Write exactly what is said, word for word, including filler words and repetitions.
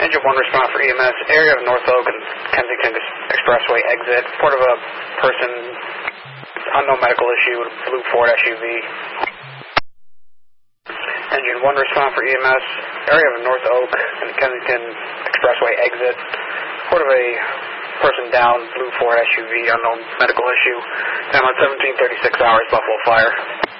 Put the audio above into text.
Engine one respond for E M S, area of North Oak and Kensington Expressway exit. Report of a person, unknown medical issue, blue Ford S U V. Engine one respond for E M S, area of North Oak and Kensington Expressway exit. Report of a person down, blue Ford S U V, unknown medical issue. Time on seventeen thirty-six hours, Buffalo Fire.